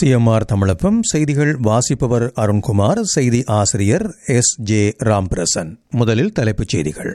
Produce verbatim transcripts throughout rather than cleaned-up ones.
CMR தமிழப்பம் செய்திகள் வாசிப்பவர் அருண்குமார். செய்தி ஆசிரியர் எஸ் ஜே ராம்பிரசன். முதலில் தலைப்புச் செய்திகள்.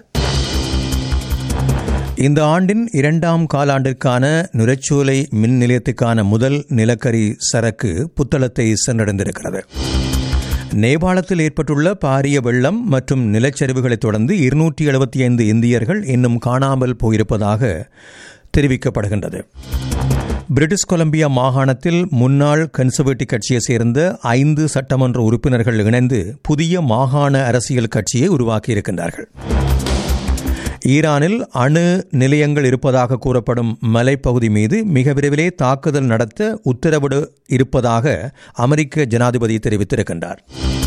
இந்த ஆண்டின் இரண்டாம் காலாண்டிற்கான நுரைச்சோலை மின் நிலையத்துக்கான முதல் நிலக்கரி சரக்கு புத்தளத்தை சென்றடைந்திருக்கிறது. நேபாளத்தில் ஏற்பட்டுள்ள பாரிய வெள்ளம் மற்றும் நிலச்சரிவுகளைத் தொடர்ந்து இருநூற்றி எழுபத்தி ஐந்து இந்தியர்கள் இன்னும் காணாமல் போயிருப்பதாக தெரிவிக்கப்படுகின்றது. பிரிட்டிஷ் கொலம்பியா மாகாணத்தில் முன்னாள் கன்சர்வேட்டிவ் கட்சியைச் சேர்ந்த ஐந்து சட்டமன்ற உறுப்பினர்கள் இணைந்து புதிய மாகாண அரசியல் கட்சியை உருவாக்கியிருக்கின்றார்கள். ஈரானில் அணு நிலையங்கள் இருப்பதாக கூறப்படும் மலைப்பகுதி மீது மிக விரைவிலே தாக்குதல் நடத்த உத்தரவிட இருப்பதாக அமெரிக்க ஜனாதிபதி தெரிவித்திருக்கின்றார்.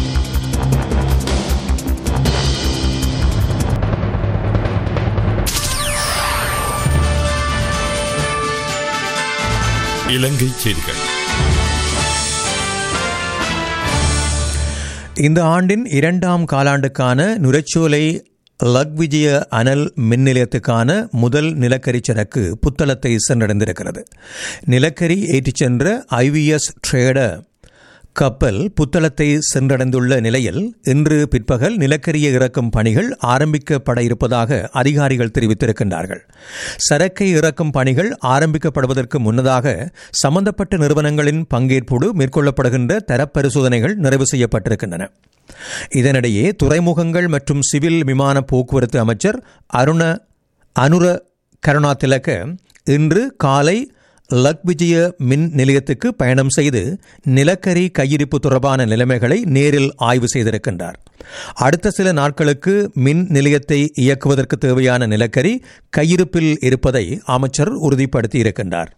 இலங்கை செய்திகள். இந்த ஆண்டின் இரண்டாம் காலாண்டுக்கான நுரைச்சோலை லக்விஜய அனல் மின் நிலையத்துக்கான முதல் நிலக்கரி சரக்கு புத்தளத்தை சென்றடைந்திருக்கிறது. நிலக்கரி ஏற்றிச் சென்ற ஐவிஎஸ் ட்ரேடர் கப்பல் புத்தளத்தை சென்றடைந்துள்ள நிலையில் இன்று பிற்பகல் நிலக்கரியை இறக்கும் பணிகள் ஆரம்பிக்கப்பட இருப்பதாக அதிகாரிகள் தெரிவித்திருக்கின்றார்கள். சரக்கை இறக்கும் பணிகள் ஆரம்பிக்கப்படுவதற்கு முன்னதாக சம்பந்தப்பட்ட நிறுவனங்களின் பங்கேற்போடு மேற்கொள்ளப்படுகின்ற தரப்பரிசோதனைகள் நிறைவு செய்யப்பட்டிருக்கின்றன. இதனிடையே துறைமுகங்கள் மற்றும் சிவில் விமான போக்குவரத்து அமைச்சர் அருண அனுர கருணாதிலக இன்று காலை லக்விஜய மின் நிலையத்துக்கு பயணம் செய்து நிலக்கரி கையிருப்பு தொடர்பான நிலைமைகளை நேரில் ஆய்வு செய்திருக்கின்றார். அடுத்த சில நாட்களுக்கு மின் நிலையத்தை இயக்குவதற்கு தேவையான நிலக்கரி கையிருப்பில் இருப்பதை அமைச்சர் உறுதிப்படுத்தியிருக்கின்றார்.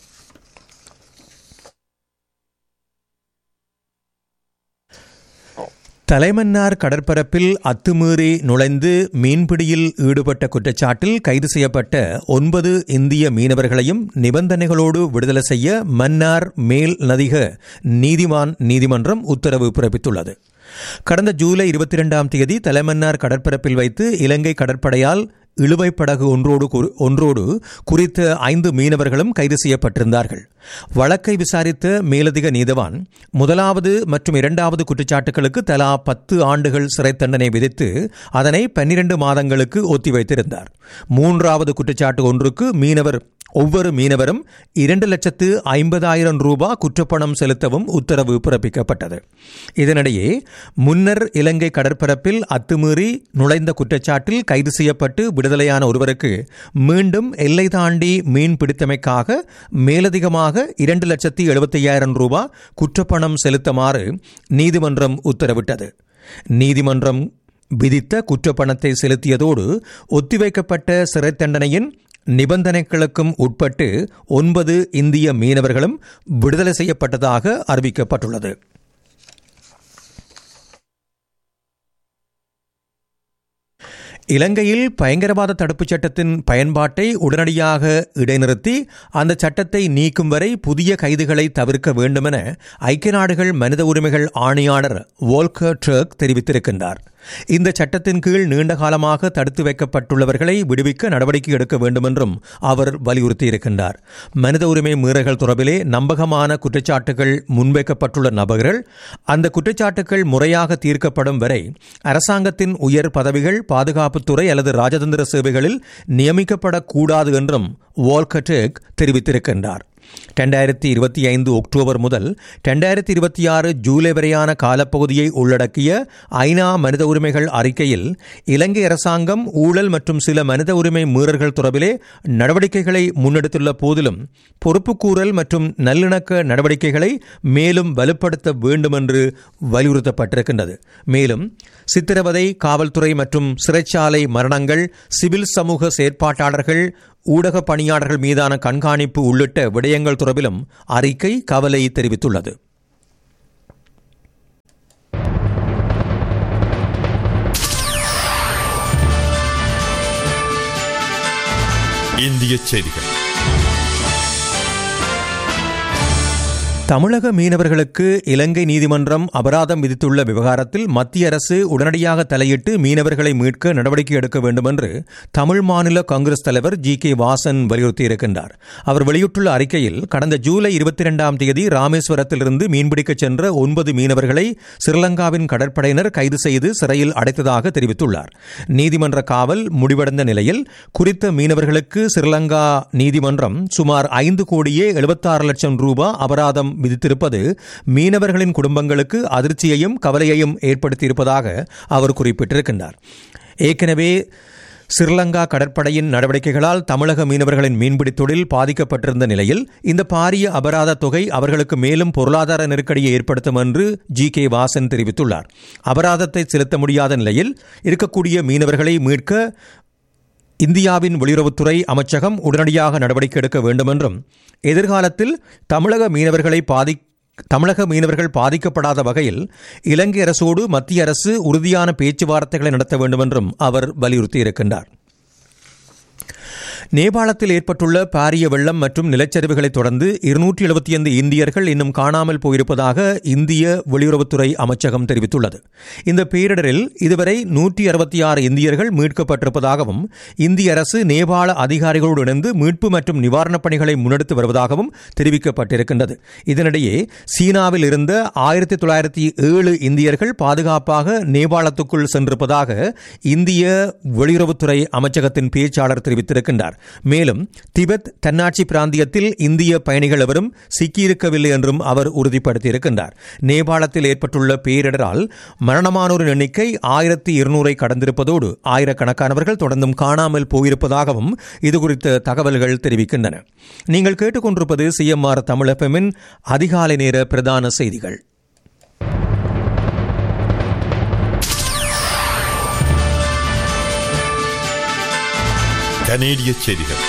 தலைமன்னார் கடற்பரப்பில் அத்துமீறி நுழைந்து மீன்பிடியில் ஈடுபட்ட குற்றச்சாட்டில் கைது செய்யப்பட்ட ஒன்பது இந்திய மீனவர்களையும் நிபந்தனைகளோடு விடுதலை செய்ய மன்னார் மேல் நதிக நீதிவான் நீதிமன்றம் உத்தரவு பிறப்பித்துள்ளது. கடந்த ஜூலை இருபத்தி இரண்டாம் தேதி தலைமன்னார் கடற்பரப்பில் வைத்து இலங்கை கடற்படையால் இழுவை படகு ஒன்றோடு ஒன்றோடு குறித்த ஐந்து மீனவர்களும் கைது செய்யப்பட்டிருந்தார்கள். வழக்கை விசாரித்த மேலதிக நீதிவான் முதலாவது மற்றும் இரண்டாவது குற்றச்சாட்டுகளுக்கு தலா பத்து ஆண்டுகள் சிறை தண்டனை விதித்து அதனை பன்னிரண்டு மாதங்களுக்கு ஒத்திவைத்திருந்தார். மூன்றாவது குற்றச்சாட்டு ஒன்றுக்கு மீனவர் ஒவ்வொரு மீனவரும் இரண்டு லட்சத்து ஐம்பதாயிரம் ரூபாய் குற்றப்பணம் செலுத்தவும் உத்தரவு பிறப்பிக்கப்பட்டது. இதனிடையே முன்னர் இலங்கை கடற்பரப்பில் அத்துமீறி நுழைந்த குற்றச்சாட்டில் கைது செய்யப்பட்டு விடுதலையான ஒருவருக்கு மீண்டும் எல்லை தாண்டி மீன் பிடித்தமைக்காக மேலதிகமாக இரண்டு லட்சத்து எழுபத்தி ஐயாயிரம் ரூபாய் குற்றப்பணம் செலுத்துமாறு நீதிமன்றம் உத்தரவிட்டது. நீதிமன்றம் விதித்த குற்றப்பணத்தை செலுத்தியதோடு ஒத்திவைக்கப்பட்ட சிறை தண்டனையின் நிபந்தனைகளுக்கும் உட்பட்டு ஒன்பது இந்திய மீனவர்களும் விடுதலை செய்யப்பட்டதாக அறிவிக்கப்பட்டுள்ளது. இலங்கையில் பயங்கரவாத தடுப்புச் சட்டத்தின் பயன்பாட்டை உடனடியாக இடைநிறுத்தி அந்த சட்டத்தை நீக்கும் வரை புதிய கைதுகளை தவிர்க்க வேண்டுமென ஐக்கிய நாடுகள் மனித உரிமைகள் ஆணையாளர் வோல்கர் டர்க் தெரிவித்திருக்கின்றார். இந்த சட்டத்தின் கீழ் நீண்ட காலமாக தடுத்து வைக்கப்பட்டுள்ளவர்களை விடுவிக்க நடவடிக்கை எடுக்க வேண்டும் என்றும் அவர் வலியுறுத்தியிருக்கின்றார். மனித உரிமை மீறல்கள் தொடர்பிலே நம்பகமான குற்றச்சாட்டுகள் முன்வைக்கப்பட்டுள்ள நபர்கள் அந்த குற்றச்சாட்டுகள் முறையாக தீர்க்கப்படும் வரை அரசாங்கத்தின் உயர் பதவிகள் பாதுகாப்புத்துறை அல்லது ராஜதந்திர சேவைகளில் நியமிக்கப்படக்கூடாது என்றும் வோல்கர் டர்க் தெரிவித்திருக்கின்றார். இரண்டாயிரத்தி இருபத்தி ஐந்து அக்டோபர் முதல் இரண்டாயிரத்தி இருபத்தி ஆறு ஜூலை வரையான காலப்பகுதியை உள்ளடக்கிய ஐநா மனித உரிமைகள் அறிக்கையில் இலங்கை அரசாங்கம் ஊழல் மற்றும் சில மனித உரிமை மீறல்கள் தொடர்பிலே நடவடிக்கைகளை முன்னெடுத்துள்ள போதிலும் பொறுப்புக்கூறல் மற்றும் நல்லிணக்க நடவடிக்கைகளை மேலும் வலுப்படுத்த வேண்டும் என்று வலியுறுத்தப்பட்டிருக்கின்றது. மேலும் சித்திரவதை, காவல்துறை மற்றும் சிறைச்சாலை மரணங்கள், சிவில் சமூக செயற்பாட்டாளர்கள், ஊடக பணியாளர்கள் மீதான கண்காணிப்பு உள்ளிட்ட விடயங்கள் தொடர்பிலும் அறிக்கை கவலை தெரிவித்துள்ளது. இந்திய செய்திகள். தமிழக மீனவர்களுக்கு இலங்கை நீதிமன்றம் அபராதம் விதித்துள்ள விவகாரத்தில் மத்திய அரசு உடனடியாக தலையிட்டு மீனவர்களை மீட்க நடவடிக்கை எடுக்க வேண்டும் என்று தமிழ் மாநில காங்கிரஸ் தலைவர் ஜி கே வாசன் வலியுறுத்தியிருக்கின்றார். அவர் வெளியிட்டுள்ள அறிக்கையில் கடந்த ஜூலை இருபத்தி இரண்டாம் தேதி ராமேஸ்வரத்திலிருந்து மீன்பிடிக்கச் சென்ற ஒன்பது மீனவர்களை ஸ்ரீலங்காவின் கடற்படையினர் கைது செய்து சிறையில் அடைத்ததாக தெரிவித்துள்ளார். நீதிமன்ற காவல் முடிவடைந்த நிலையில் குறித்த மீனவர்களுக்கு ஸ்ரீலங்கா நீதிமன்றம் சுமார் ஐந்து கோடியே எழுபத்தாறு லட்சம் ரூபாய் அபராதம் விதித்திருப்பது மீனவர்களின் குடும்பங்களுக்கு அதிர்ச்சியையும் கவலையையும் ஏற்படுத்தியிருப்பதாக அவர் குறிப்பிட்டிருக்கின்றார். ஏற்கனவே ஸ்ரீலங்கா கடற்படையின் நடவடிக்கைகளால் தமிழக மீனவர்களின் மீன்பிடி தொழில் பாதிக்கப்பட்டிருந்த நிலையில் இந்த பாரிய அபராத தொகை அவர்களுக்கு மேலும் பொருளாதார நெருக்கடியை ஏற்படுத்தும் என்று ஜி கே வாசன் தெரிவித்துள்ளார். அபராதத்தை செலுத்த முடியாத நிலையில் இருக்கக்கூடிய மீனவர்களை மீட்க இந்தியாவின் வெளியுறவுத்துறை அமைச்சகம் உடனடியாக நடவடிக்கை எடுக்க வேண்டும் என்றும் எதிர்காலத்தில் தமிழக மீனவர்களை பாதி தமிழக மீனவர்கள் பாதிக்கப்படாத வகையில் இலங்கை அரசோடு மத்திய அரசு உறுதியான பேச்சுவார்த்தைகளை நடத்த வேண்டும் என்றும் அவர் வலியுறுத்தியிருக்கின்றார். நேபாளத்தில் ஏற்பட்டுள்ள பாரிய வெள்ளம் மற்றும் நிலச்சரிவுகளை தொடர்ந்து இருநூற்றி எழுபத்தி ஐந்து இந்தியர்கள் இன்னும் காணாமல் போயிருப்பதாக இந்திய வெளியுறவுத்துறை அமைச்சகம் தெரிவித்துள்ளது. இந்த பேரிடரில் இதுவரை நூற்றி அறுபத்தி ஆறு இந்தியர்கள் மீட்கப்பட்டிருப்பதாகவும் இந்திய அரசு நேபாள அதிகாரிகளோடு இணைந்து மீட்பு மற்றும் நிவாரணப் பணிகளை முன்னெடுத்து வருவதாகவும் தெரிவிக்கப்பட்டிருக்கின்றது. இதனிடையே சீனாவில் இருந்த ஆயிரத்தி தொள்ளாயிரத்தி ஏழு இந்தியர்கள் பாதுகாப்பாக நேபாளத்துக்குள் சென்றிருப்பதாக இந்திய வெளியுறவுத்துறை அமைச்சகத்தின் பேச்சாளர் தெரிவித்திருக்கின்றார். மேலும் திபெத் தன்னாட்சி பிராந்தியத்தில் இந்திய பயணிகள் எவரும் சிக்கியிருக்கவில்லை என்றும் அவர் உறுதிப்படுத்தியிருக்கின்றார். நேபாளத்தில் ஏற்பட்டுள்ள பேரிடரால் மரணமானோரின் எண்ணிக்கை ஆயிரத்தி இருநூறை கடந்திருப்பதோடு ஆயிரக்கணக்கானவர்கள் தொடர்ந்தும் காணாமல் போயிருப்பதாகவும் இதுகுறித்த தகவல்கள் தெரிவிக்கின்றன. நீங்கள் கேட்டுக்கொண்டிருப்பது சிஎம்ஆர் தமிழ் எஃப்எம்மின் அதிகாலை நேர பிரதான செய்திகள். கனேடிய செய்திகள்.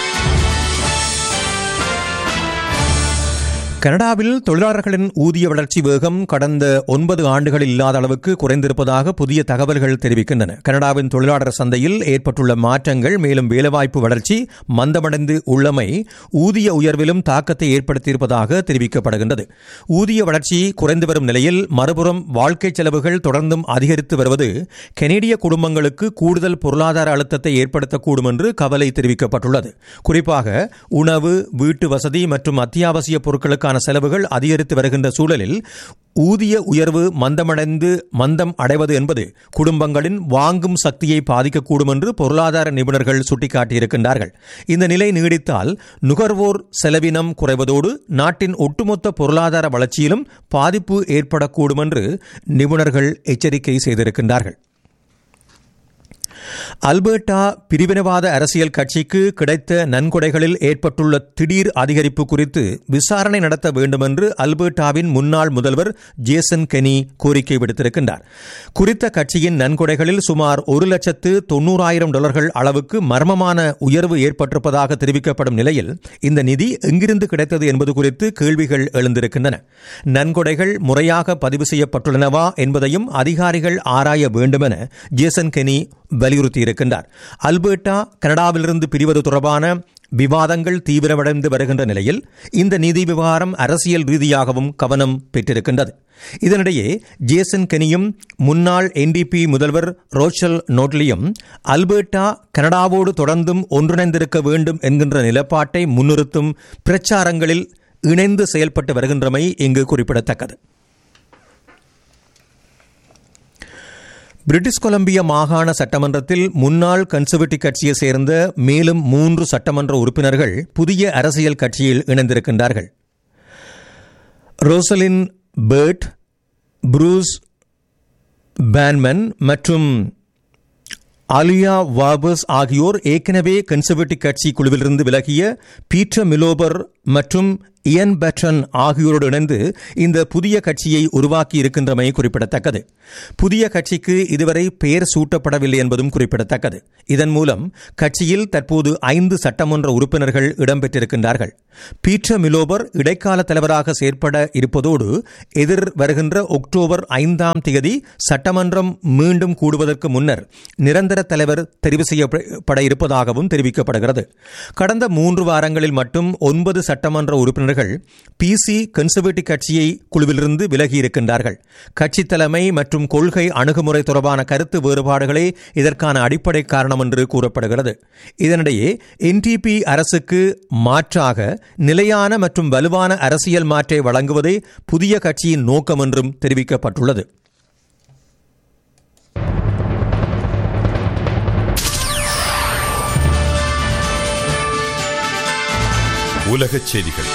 கனடாவில் தொழிலாளர்களின் ஊதிய வளர்ச்சி வேகம் கடந்த ஒன்பது ஆண்டுகளில் இல்லாத அளவுக்கு குறைந்திருப்பதாக புதிய தகவல்கள் தெரிவிக்கின்றன. கனடாவின் தொழிலாளர் சந்தையில் ஏற்பட்டுள்ள மாற்றங்கள் மேலும் வேலைவாய்ப்பு வளர்ச்சி மந்தமடைந்து உள்ளமை ஊதிய உயர்விலும் தாக்கத்தை ஏற்படுத்தியிருப்பதாக தெரிவிக்கப்படுகின்றது. ஊதிய வளர்ச்சி குறைந்து வரும் நிலையில் மறுபுறம் வாழ்க்கை செலவுகள் தொடர்ந்தும் அதிகரித்து வருவது கனேடிய குடும்பங்களுக்கு கூடுதல் பொருளாதார அழுத்தத்தை ஏற்படுத்தக்கூடும் என்று கவலை தெரிவிக்கப்பட்டுள்ளது. குறிப்பாக உணவு, வீட்டு வசதி மற்றும் அத்தியாவசிய பொருட்களுக்கான செலவுகள் அதிகரித்து வருகின்ற சூழலில் ஊதிய உயர்வு மந்தமடைந்து மந்தம் அடைவது என்பது குடும்பங்களின் வாங்கும் சக்தியை பாதிக்கக்கூடும் என்று பொருளாதார நிபுணர்கள் சுட்டிக்காட்டியிருக்கின்றார்கள். இந்த நிலை நீடித்தால் நுகர்வோர் செலவினம் குறைவதோடு நாட்டின் ஒட்டுமொத்த பொருளாதார வளர்ச்சியிலும் பாதிப்பு ஏற்படக்கூடும் என்று நிபுணர்கள் எச்சரிக்கை செய்திருக்கின்றார்கள். அல்பர்டா பிரிவினைவாத அரசியல் கட்சிக்கு கிடைத்த நன்கொடைகளில் ஏற்பட்டுள்ள திடீர் அதிகரிப்பு குறித்து விசாரணை நடத்த வேண்டும் என்று அல்பர்டாவின் முன்னாள் முதல்வர் ஜேசன் கெனி கோரிக்கை விடுத்திருக்கின்றார். குறித்த கட்சியின் நன்கொடைகளில் சுமார் ஒரு லட்சத்து தொன்னூறாயிரம் டாலர்கள் அளவுக்கு மர்மமான உயர்வு ஏற்பட்டிருப்பதாக தெரிவிக்கப்படும் நிலையில் இந்த நிதி எங்கிருந்து கிடைத்தது என்பது குறித்து கேள்விகள் எழுந்திருக்கின்றன. நன்கொடைகள் முறையாக பதிவு செய்யப்பட்டுள்ளனவா என்பதையும் அதிகாரிகள் ஆராய வேண்டும் என ஜேசன் கெனி வலியுறுத்தியிருக்கின்றார். அல்பர்டா கனடாவிலிருந்து பிரிவது தொடர்பான விவாதங்கள் தீவிரமடைந்து வருகின்ற நிலையில் இந்த நிதி விவகாரம் அரசியல் ரீதியாகவும் கவனம் பெற்றிருக்கின்றது. இதனிடையே ஜேசன் கெனியும் முன்னாள் என்டிபி முதல்வர் ரோச்சல் நோட்லியும் அல்பர்டா கனடாவோடு தொடர்ந்தும் ஒன்றிணைந்திருக்க வேண்டும் என்கின்ற நிலப்பாட்டை முன்னிறுத்தும் பிரச்சாரங்களில் இணைந்து செயல்பட்டு வருகின்றமை இங்கு குறிப்பிடத்தக்கது. பிரிட்டிஷ் கொலம்பியா மாகாண சட்டமன்றத்தில் முன்னாள் கன்சர்வேட்டிவ் கட்சியை சேர்ந்த மேலும் மூன்று சட்டமன்ற உறுப்பினர்கள் புதிய அரசியல் கட்சியில் இணைந்திருக்கின்றார்கள். ரோசலின் பெர்ட், புரூஸ் பேன்மன் மற்றும் அலியா வாபர்ஸ் ஆகியோர் ஏற்கனவே கன்சர்வேட்டிவ் கட்சி குழுவிலிருந்து விலகிய பீட்டர் மிலோபர் மற்றும் இயன் பேட்டன் ஆகியோரோடு இணைந்து இந்த புதிய கட்சியை உருவாக்கி இருக்கின்றமை குறிப்பிடத்தக்கது. புதிய கட்சிக்கு இதுவரை பெயர் சூட்டப்படவில்லை என்பதும் குறிப்பிடத்தக்கது. இதன் மூலம் கட்சியில் தற்போது ஐந்து சட்டமன்ற உறுப்பினர்கள் இடம்பெற்றிருக்கின்றார்கள். பீட்டர் மிலோபர் இடைக்கால தலைவராக செயற்பட இருப்பதோடு எதிர் வருகின்ற அக்டோபர் ஐந்தாம் தேதி சட்டமன்றம் மீண்டும் கூடுவதற்கு முன்னர் நிரந்தர தலைவர் தெரிவு செய்யப்பட இருப்பதாகவும் தெரிவிக்கப்படுகிறது. கடந்த மூன்று வாரங்களில் மட்டும் ஒன்பது சட்டமன்ற உறுப்பினர்கள் அவர்கள் பிசி கன்சர்வேட்டிவ் கட்சியை குழுவிலிருந்து விலகியிருக்கின்றார்கள். கட்சி தலைமை மற்றும் கொள்கை அணுகுமுறை தொடர்பான கருத்து வேறுபாடுகளே இதற்கான அடிப்படை காரணம் என்று கூறப்படுகிறது. இதனிடையே என்டிபி அரசுக்கு மாற்றாக நிலையான மற்றும் வலுவான அரசியல் மாற்றை வழங்குவதே புதிய கட்சியின் நோக்கம் என்றும் தெரிவிக்கப்பட்டுள்ளது. உலகச் செய்திகள்.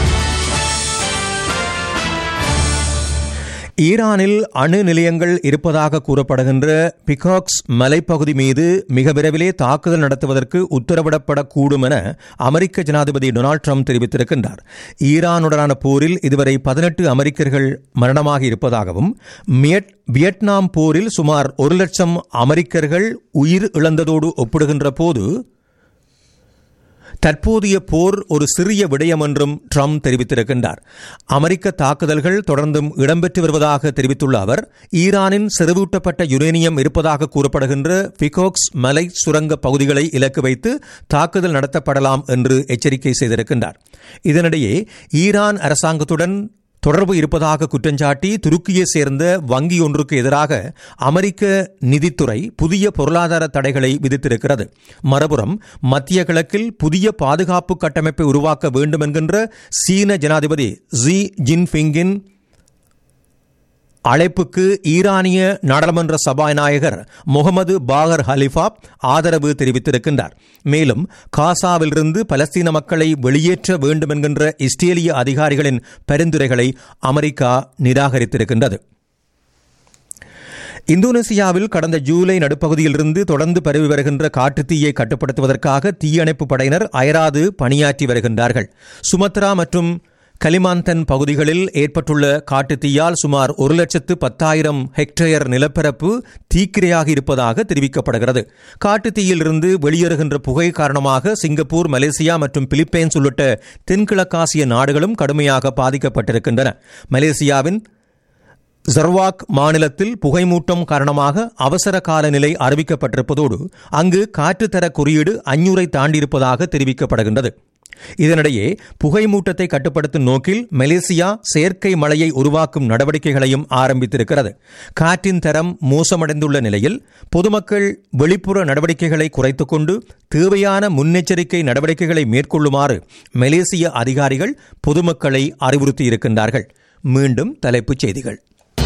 ஈரானில் அணு நிலையங்கள் இருப்பதாக கூறப்படுகின்ற பிகாக்ஸ் மலைப்பகுதி மீது மிக விரைவிலே தாக்குதல் நடத்துவதற்கு உத்தரவிடப்படக்கூடும் என அமெரிக்க ஜனாதிபதி டொனால்டு ட்ரம்ப் தெரிவித்திருக்கின்றார். ஈரானுடனான போரில் இதுவரை பதினெட்டு அமெரிக்கர்கள் மரணமாக இருப்பதாகவும் வியட்நாம் போரில் சுமார் ஒரு லட்சம் அமெரிக்கர்கள் உயிர் இழந்ததோடு ஒப்பிடுகின்ற போது தற்போதைய போர் ஒரு சிறிய விடயம் என்றும் ட்ரம்ப் தெரிவித்திருக்கின்றார். அமெரிக்க தாக்குதல்கள் தொடர்ந்தும் இடம்பெற்று வருவதாக தெரிவித்துள்ள அவர், ஈரானின் செறிவூட்டப்பட்ட யுரேனியம் இருப்பதாக கூறப்படுகின்ற பிகாக்ஸ் மலை சுரங்க பகுதிகளை இலக்கு வைத்து தாக்குதல் நடத்தப்படலாம் என்று எச்சரிக்கை செய்திருக்கின்றார். இதனிடையே ஈரான் அரசாங்கத்துடன் தொடர்பு இருப்பதாக குற்றஞ்சாட்டி துருக்கியை சேர்ந்த வங்கி ஒன்றுக்கு எதிராக அமெரிக்க நிதித்துறை புதிய பொருளாதார தடைகளை விதித்திருக்கிறது. மறுபுறம் மத்திய கிழக்கில் புதிய பாதுகாப்பு கட்டமைப்பை உருவாக்க வேண்டும் என்கின்ற சீன ஜனாதிபதி ஜி ஜின்பிங்கின் அழைப்புக்கு ஈரானிய நாடாளுமன்ற சபாநாயகர் முகமது பாகர் ஹலிஃபா ஆதரவு தெரிவித்திருக்கின்றார். மேலும் காசாவிலிருந்து பலஸ்தீன மக்களை வெளியேற்ற வேண்டும் என்கின்ற இஸ்ரேலிய அதிகாரிகளின் பரிந்துரைகளை அமெரிக்கா நிராகரித்திருக்கின்றது. இந்தோனேசியாவில் கடந்த ஜூலை நடுப்பகுதியிலிருந்து தொடர்ந்து பரவி வருகின்ற காட்டுத்தீயை கட்டுப்படுத்துவதற்காக தீயணைப்பு படையினர் அயராது பணியாற்றி வருகின்றார்கள். சுமத்ரா மற்றும் கலிமாந்தன் பகுதிகளில் ஏற்பட்டுள்ள காட்டுத்தீயால் சுமார் ஒரு லட்சத்து பத்தாயிரம் ஹெக்டேயர் நிலப்பரப்பு தீக்கிரையாகி இருப்பதாக தெரிவிக்கப்படுகிறது. காட்டுத்தீயிலிருந்து வெளியேறுகின்ற புகை காரணமாக சிங்கப்பூர், மலேசியா மற்றும் பிலிப்பைன்ஸ் உள்ளிட்ட தென்கிழக்காசிய நாடுகளும் கடுமையாக பாதிக்கப்பட்டிருக்கின்றன. மலேசியாவின் சர்வாக் மாநிலத்தில் புகைமூட்டம் காரணமாக அவசர கால நிலை அறிவிக்கப்பட்டிருப்பதோடு அங்கு காற்றுத்தர குறியீடு அஞ்சூரை தாண்டியிருப்பதாக தெரிவிக்கப்படுகின்றது. இதனிடையே புகைமூட்டத்தை கட்டுப்படுத்தும் நோக்கில் மலேசியா செயற்கை மழையை உருவாக்கும் நடவடிக்கைகளையும் ஆரம்பித்திருக்கிறது. காற்றின் தரம் மோசமடைந்துள்ள நிலையில் பொதுமக்கள் வெளிப்புற நடவடிக்கைகளை குறைத்துக் கொண்டு தேவையான முன்னெச்சரிக்கை நடவடிக்கைகளை மேற்கொள்ளுமாறு மலேசிய அதிகாரிகள் பொதுமக்களை அறிவுறுத்தியிருக்கின்றார்கள். மீண்டும் தலைப்புச் செய்திகள்.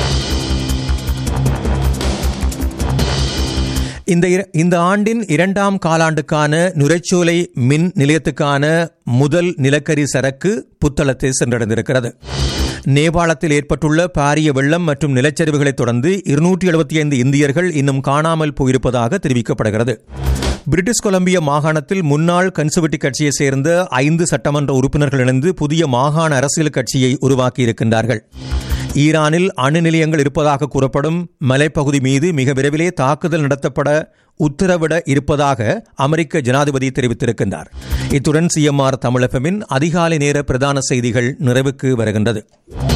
இந்த இந்த ஆண்டின் இரண்டாம் காலாண்டுக்கான நுரைச்சோலை மின் நிலையத்துக்கான முதல் நிலக்கரி சரக்கு புத்தளத்தை சென்றடைந்திருக்கிறது. நேபாளத்தில் ஏற்பட்டுள்ள பாரிய வெள்ளம் மற்றும் நிலச்சரிவுகளைத் தொடர்ந்து இருநூற்றி எழுபத்தி ஐந்து இந்தியர்கள் இன்னும் காணாமல் போயிருப்பதாக தெரிவிக்கப்படுகிறது. பிரிட்டிஷ் கொலம்பியா மாகாணத்தில் முன்னாள் கன்சர்வேட்டிவ் கட்சியைச் சேர்ந்த ஐந்து சட்டமன்ற உறுப்பினர்கள் இணைந்து புதிய மாகாண அரசியல் கட்சியை உருவாக்கியிருக்கின்றார்கள். ஈரானில் அணு நிலையங்கள் இருப்பதாக கூறப்படும் மலைப்பகுதி மீது மிக விரைவிலே தாக்குதல் நடத்தப்பட உத்தரவிட இருப்பதாக அமெரிக்க ஜனாதிபதி தெரிவித்திருக்கின்றார். இத்துடன் சிஎம்ஆர் தமிழ் எஃப்எம்மின் அதிகாலை நேர பிரதான செய்திகள் நிறைவுக்கு வருகின்றது.